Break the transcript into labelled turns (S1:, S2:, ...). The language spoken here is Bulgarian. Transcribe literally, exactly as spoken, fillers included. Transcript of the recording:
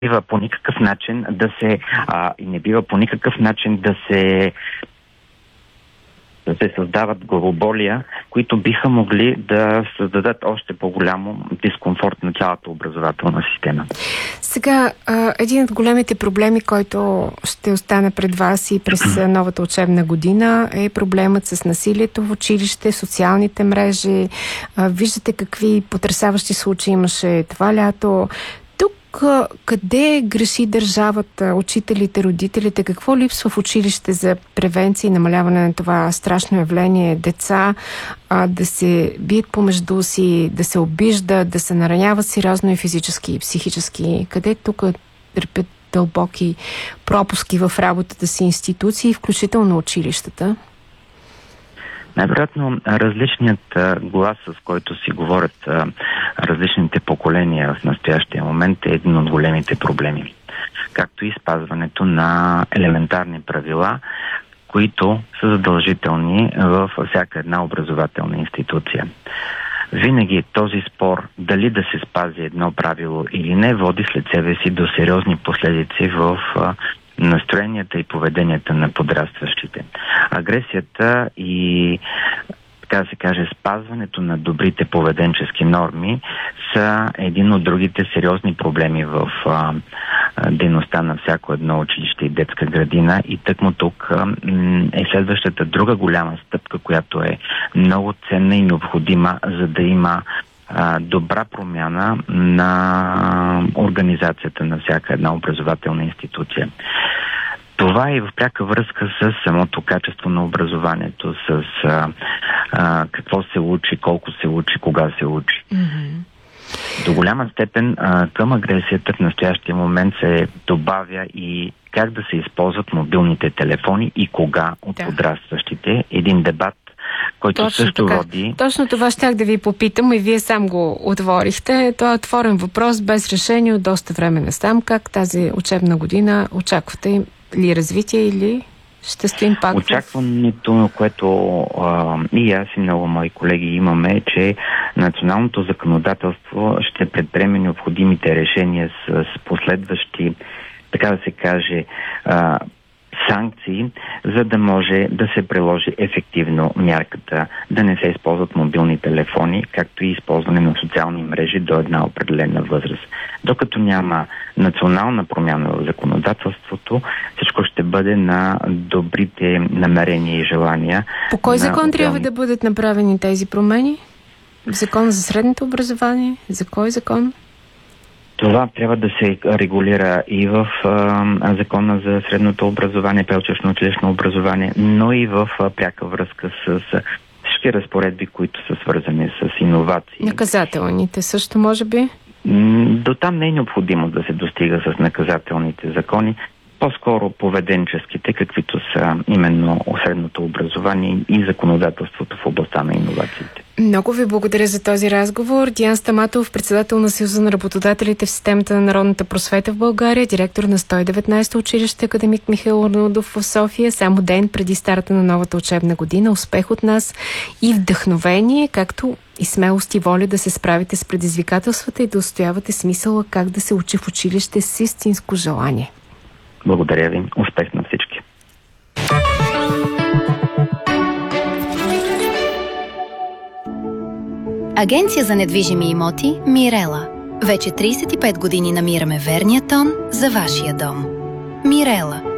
S1: бива по никакъв начин да се а, и не бива по никакъв начин да се да се създават главоболия, които биха могли да създадат още по-голямо дискомфорт на цялата образователна система.
S2: Сега, един от големите проблеми, който ще остане пред вас и през новата учебна година, е проблемът с насилието в училище, социалните мрежи. Виждате какви потресаващи случаи имаше това лято. Къде греши държавата, учителите, родителите? Какво липсва в училище за превенция и намаляване на това страшно явление? Деца а, да се бият помежду си, да се обиждат, да се нараняват сериозно и физически и психически. Къде тук търпят дълбоки пропуски в работата си институции, включително училищата?
S1: Най-вероятно различният а, глас, с който си говорят а, различните поколения в настоящия момент, е един от големите проблеми. Както и спазването на елементарни правила, които са задължителни във всяка една образователна институция. Винаги този спор дали да се спази едно правило или не води след себе си до сериозни последици в а, настроенията и поведенията на подрастващите. Агресията и, така да се каже, спазването на добрите поведенчески норми са един от другите сериозни проблеми в а, дейността на всяко едно училище и детска градина. И тъкмо тук а, е следващата друга голяма стъпка, която е много ценна и необходима, за да има добра промяна на организацията на всяка една образователна институция. Това е в пряка връзка с самото качество на образованието, с а, а, какво се учи, колко се учи, кога се учи. Mm-hmm. До голяма степен а, към агресията в настоящия момент се добавя и как да се използват мобилните телефони и кога от да. подрастващите. Един дебат, който
S2: Точно
S1: също
S2: така.
S1: води...
S2: Точно това щях да ви попитам и вие сам го отворихте. Това е отворен въпрос, без решение от доста време насам. Как тази учебна година очаквате ли развитие или ще стоим пак?
S1: Очакването, което а, и аз и много мои колеги имаме, е, че националното законодателство ще предприеме необходимите решения с, с последващи, така да се каже, а, санкции, за да може да се приложи ефективно мярката да не се използват мобилни телефони, както и използване на социални мрежи до една определена възраст. Докато няма национална промяна в законодателството, всичко ще бъде на добрите намерения и желания.
S2: По кой закон
S1: отделни...
S2: трябва да бъдат направени тези промени? В закон за средното образование? За кой закон?
S1: Това трябва да се регулира и в а, закона за средното образование, предучилищно училищно образование, но и в а, пряка връзка с, с всички разпоредби, които са свързани с иновации.
S2: Наказателните също, може би?
S1: До там не е необходимо да се достига с наказателните закони, по-скоро поведенческите, каквито са именно средното образование и законодателството в областта на иновациите.
S2: Много ви благодаря за този разговор. Диан Стаматов, председател на Съюза на работодателите в системата на народната просвета в България, директор на сто и деветнайсето училище „Академик Михаил Арнаудов" в София. Само ден преди старта на новата учебна година. Успех от нас и вдъхновение, както и смелост и воля да се справите с предизвикателствата и да устоявате смисъла как да се учи в училище с истинско желание.
S1: Благодаря ви. Успех на всички.
S3: Агенция за недвижими имоти Мирела. Вече трийсет и пет години намираме верния тон за вашия дом. Мирела.